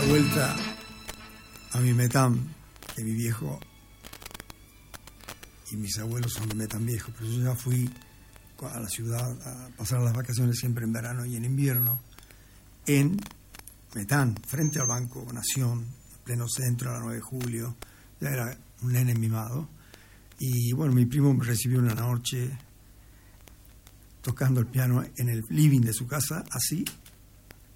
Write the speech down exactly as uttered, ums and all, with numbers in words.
vuelta a mi Metán, que mi viejo y mis abuelos son de Metán viejo, pero yo ya fui a la ciudad a pasar las vacaciones siempre en verano y en invierno, en Metán, frente al Banco Nación, en pleno centro, a la nueve de julio. Ya era un nene mimado. Y bueno, mi primo me recibió una noche tocando el piano en el living de su casa, así,